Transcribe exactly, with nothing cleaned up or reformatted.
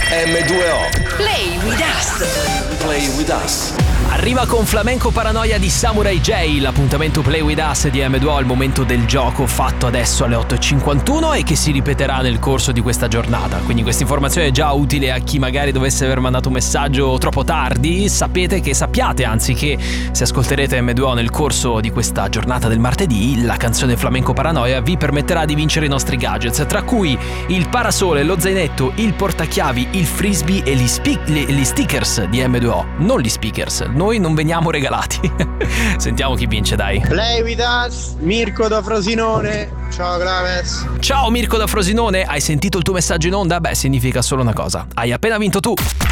emme due o. Play with us. Play with us. Arriva con Flamenco Paranoia di Samurai J, l'appuntamento Play with Us di emme due o, il momento del gioco fatto adesso alle otto e cinquantuno e che si ripeterà nel corso di questa giornata. Quindi questa informazione è già utile a chi magari dovesse aver mandato un messaggio troppo tardi. Sapete che sappiate anzi che se ascolterete emme due o nel corso di questa giornata del martedì, la canzone Flamenco Paranoia vi permetterà di vincere i nostri gadgets, tra cui il parasole, lo zainetto, il portachiavi, il frisbee e gli, spi- gli stickers di emme due o. Non gli speakers, noi non veniamo regalati. Sentiamo chi vince, dai. Play with us, Mirko da Frosinone. Ciao Graves. Ciao Mirko da Frosinone, hai sentito il tuo messaggio in onda? Beh, significa solo una cosa: hai appena vinto tu.